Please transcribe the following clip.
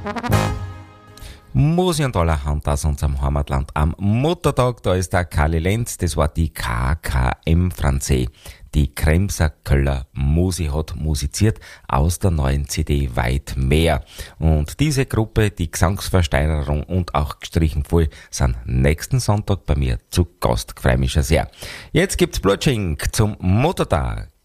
Musi und allerhand aus unserem Heimatland am Muttertag. Da ist der Kali Lenz, das war die KKM Francais. Die Kremser Köller Musi hat musiziert aus der neuen CD Weit mehr. Und diese Gruppe, die Gesangsversteinerung und auch gestrichen voll, sind nächsten Sonntag bei mir zu Gast. Ich freue mich schon sehr. Jetzt gibt's Blutschink zum Muttertag.